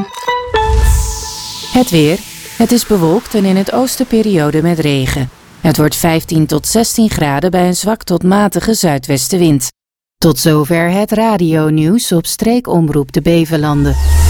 Het weer. Het is bewolkt en in het oosten periode met regen. Het wordt 15 tot 16 graden bij een zwak tot matige zuidwestenwind. Tot zover het radionieuws op streekomroep de Bevelanden.